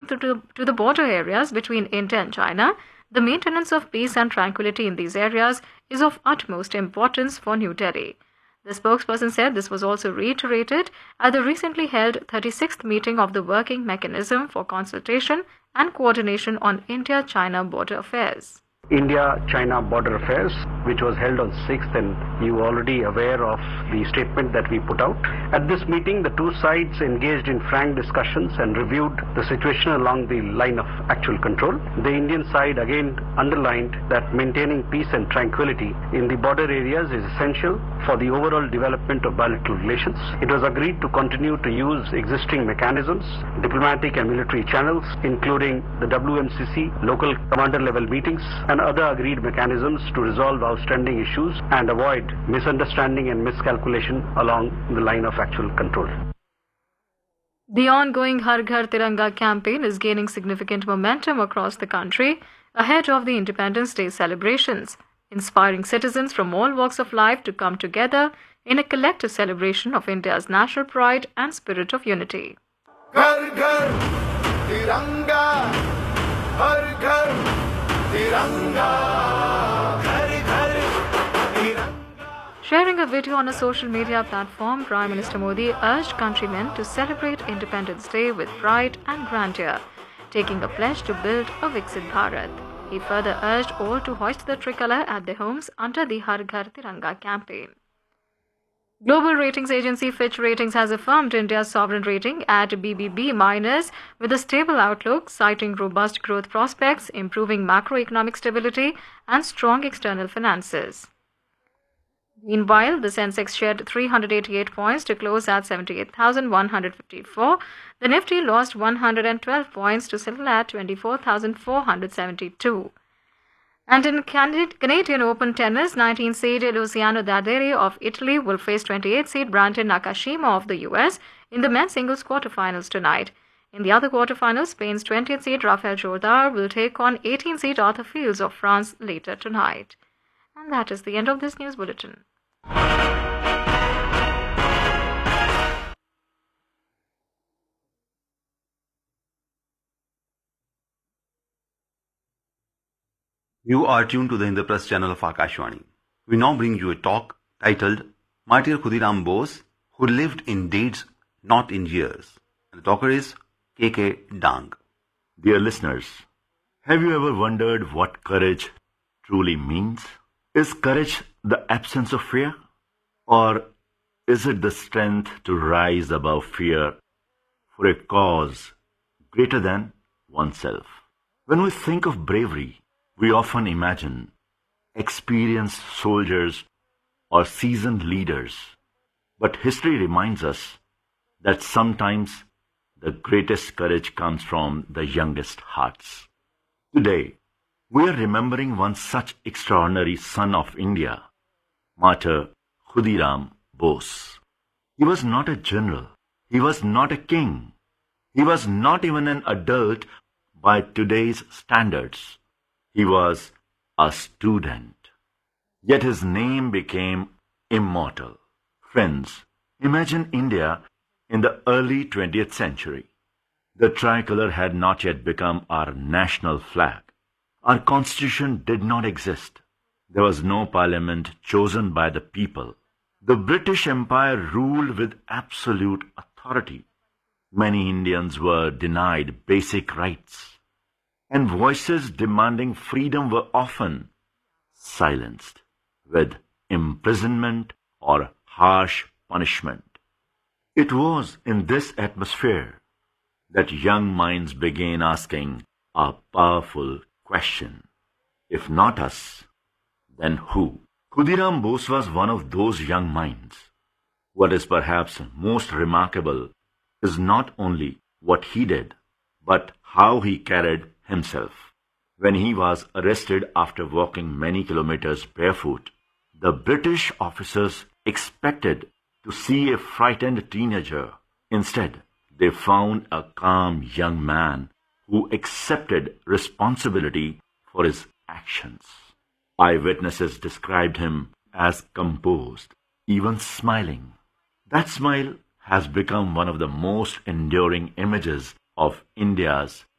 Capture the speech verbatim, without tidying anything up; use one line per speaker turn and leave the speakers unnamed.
to the, to the border areas between India and China, the maintenance of peace and tranquility in these areas is of utmost importance for New Delhi. The spokesperson said this was also reiterated at the recently held thirty-sixth meeting of the Working Mechanism for Consultation and Coordination on India-China Border Affairs.
India-China Border Affairs, which was held on sixth, and you are already aware of the statement that we put out. At this meeting, the two sides engaged in frank discussions and reviewed the situation along the line of actual control. The Indian side again underlined that maintaining peace and tranquility in the border areas is essential for the overall development of bilateral relations. It was agreed to continue to use existing mechanisms, diplomatic and military channels, including the W M C C, local commander level meetings, and other agreed mechanisms to resolve outstanding issues and avoid misunderstanding and miscalculation along the line of actual control.
The ongoing Har Ghar Tiranga campaign is gaining significant momentum across the country ahead of the Independence Day celebrations, inspiring citizens from all walks of life to come together in a collective celebration of India's national pride and spirit of unity.
Ghar Ghar Tiranga, Har Ghar Tiranga, Ghar Ghar Tiranga.
Sharing a video on a social media platform, Prime Minister Modi urged countrymen to celebrate Independence Day with pride and grandeur, taking a pledge to build a Viksit Bharat. He further urged all to hoist the tricolour at their homes under the Har Ghar Tiranga campaign. Global ratings agency Fitch Ratings has affirmed India's sovereign rating at B B B minus with a stable outlook, citing robust growth prospects, improving macroeconomic stability, and strong external finances. Meanwhile, the Sensex shed three hundred eighty-eight points to close at seventy-eight thousand one hundred fifty-four. The Nifty lost one hundred twelve points to settle at twenty-four thousand four hundred seventy-two. And in Canadian Open tennis, nineteenth seed Luciano Daderi of Italy will face twenty-eighth seed Brandon Nakashima of the U S in the men's singles quarterfinals tonight. In the other quarterfinals, Spain's twentieth seed Rafael Jordar will take on eighteenth seed Arthur Fields of France later tonight. And that is the end of this news bulletin.
You are tuned to the Indraprasth channel of Akashvani. We now bring you a talk titled My Dear Khudiram Bose, Who Lived in Deeds, Not in Years. And the talker is K K Dang.
Dear listeners, have you ever wondered what courage truly means? Is courage the absence of fear? Or is it the strength to rise above fear for a cause greater than oneself? When we think of bravery, we often imagine experienced soldiers or seasoned leaders. But history reminds us that sometimes the greatest courage comes from the youngest hearts. Today, we are remembering one such extraordinary son of India, Martyr Khudiram Bose. He was not a general. He was not a king. He was not even an adult by today's standards. He was a student. Yet his name became immortal. Friends, imagine India in the early twentieth century. The tricolour had not yet become our national flag. Our constitution did not exist. There was no parliament chosen by the people. The British Empire ruled with absolute authority. Many Indians were denied basic rights, and voices demanding freedom were often silenced with imprisonment or harsh punishment. It was in this atmosphere that young minds began asking a powerful question. If not us, then who? Khudiram Bose was one of those young minds. What is perhaps most remarkable is not only what he did, but how he carried himself. When he was arrested after walking many kilometers barefoot, the British officers expected to see a frightened teenager. Instead, they found a calm young man who accepted responsibility for his actions. Eyewitnesses described him as composed, even smiling. That smile has become one of the most enduring images of India's